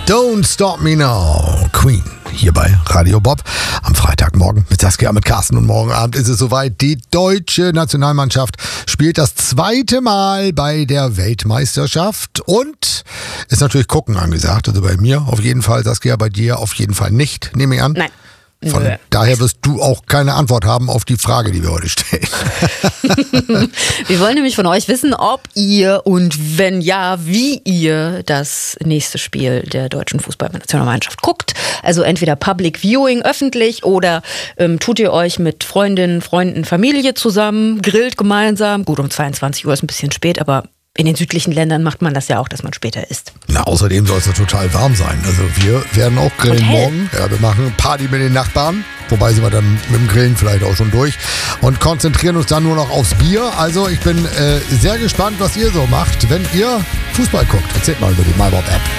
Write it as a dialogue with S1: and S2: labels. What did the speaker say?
S1: Don't Stop Me Now, Queen, hier bei Radio Bob. Am Freitagmorgen mit Saskia, mit Carsten und morgen Abend ist es soweit. Die deutsche Nationalmannschaft spielt das zweite Mal bei der Weltmeisterschaft und ist natürlich Gucken angesagt. Also bei mir auf jeden Fall, Saskia, bei dir auf jeden Fall nicht, nehme ich an.
S2: Nein.
S1: Von daher wirst du auch keine Antwort haben auf die Frage, die wir heute stellen.
S2: Wir wollen nämlich von euch wissen, ob ihr und wenn ja, wie ihr das nächste Spiel der deutschen Fußballnationalmannschaft guckt. Also entweder Public Viewing, öffentlich, oder tut ihr euch mit Freundinnen, Freunden, Familie zusammen, grillt gemeinsam. Gut, um 22 Uhr ist ein bisschen spät, aber in den südlichen Ländern macht man das ja auch, dass man später isst.
S1: Na, außerdem soll es ja total warm sein. Also wir werden auch grillen morgen. Ja, wir machen Party mit den Nachbarn. Wobei sind wir dann mit dem Grillen vielleicht auch schon durch. Und konzentrieren uns dann nur noch aufs Bier. Also ich bin sehr gespannt, was ihr so macht, wenn ihr Fußball guckt. Erzählt mal über die MyBob-App.